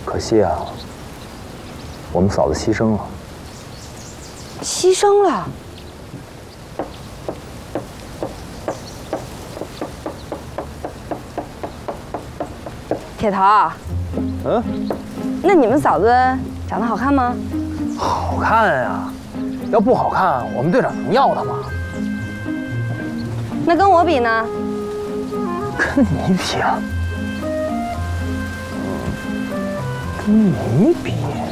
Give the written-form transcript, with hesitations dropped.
可惜啊，我们嫂子牺牲了。 牺牲了？铁头， 嗯， 那你们嫂子长得好看吗？ 好看呀！要不好看，我们队长能要她吗？ 那跟我比呢？ 跟你比啊？跟你比？